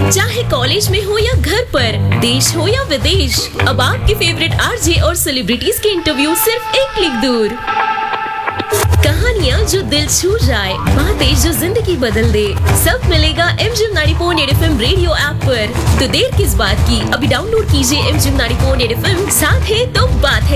चाहे कॉलेज में हो या घर पर, देश हो या विदेश, अब आपके फेवरेट आरजे और सेलिब्रिटीज के इंटरव्यू सिर्फ एक क्लिक दूर। कहानियाँ जो दिल छू जाए, बातें जो जिंदगी बदल दे, सब मिलेगा MGM 94.8 FM रेडियो ऐप पर। तो देर किस बात की, अभी डाउनलोड कीजिए MGM 94.8 FM। साथ है तो बात है।